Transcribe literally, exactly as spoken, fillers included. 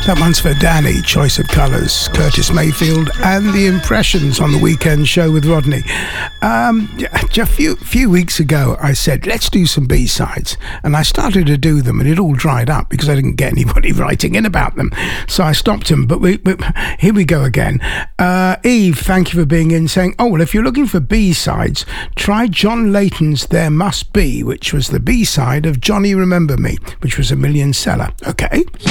That one's for Danny, Choice of Colours, Curtis Mayfield, and The Impressions on the Weekend Show with Rodney. Um, just a few, few weeks ago, I said, let's do some B-sides. And I started to do them, and it all dried up because I didn't get anybody writing in about them. So I stopped them, but we, we, here we go again. Uh, Eve, thank you for being in, saying, oh, well, if you're looking for B-sides, try John Layton's There Must Be, which was the B-side of Johnny Remember Me, which was a million seller. Okay.